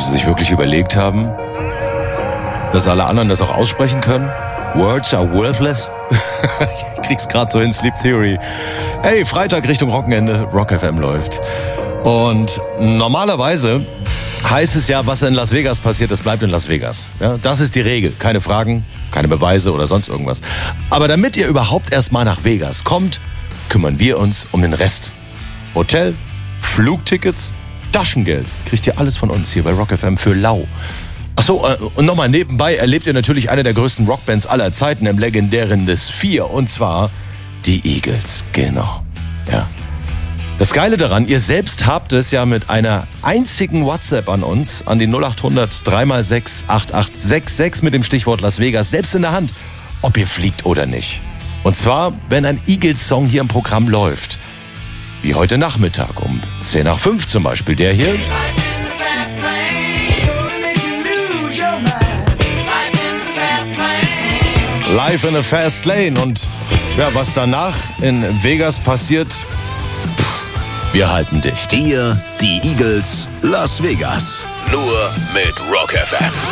sie sich wirklich überlegt haben, dass alle anderen das auch aussprechen können? Words are worthless. Ich krieg's grad so hin, Sleep Theory. Hey, Freitag Richtung Wochenende, Rock FM läuft. Und normalerweise heißt es ja, was in Las Vegas passiert, das bleibt in Las Vegas. Ja, das ist die Regel. Keine Fragen, keine Beweise oder sonst irgendwas. Aber damit ihr überhaupt erst mal nach Vegas kommt, kümmern wir uns um den Rest. Hotel, Flugtickets, Taschengeld. Kriegt ihr alles von uns hier bei Rock FM für lau. Achso, und nochmal nebenbei erlebt ihr natürlich eine der größten Rockbands aller Zeiten im legendären The Sphere. Und zwar die Eagles. Genau. Ja. Das Geile daran, ihr selbst habt es ja mit einer einzigen WhatsApp an uns, an die 0800 3x6 8866 mit dem Stichwort Las Vegas, selbst in der Hand, ob ihr fliegt oder nicht. Und zwar, wenn ein Eagles-Song hier im Programm läuft. Wie heute Nachmittag um 10 nach 5 zum Beispiel, der hier. Live in a Fast Lane. Und ja, was danach in Vegas passiert, wir halten dicht. Hier die Eagles Las Vegas. Nur mit Rock FM.